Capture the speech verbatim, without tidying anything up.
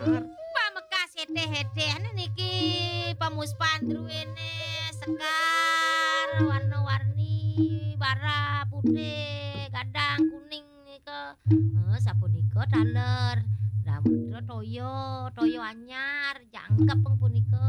Pamekas heteh-heteh niki pemuspan druene sekar warna-warni bara putih gadang kuning nika heeh sapunika taler damel toyo toyo anyar jangkep punika.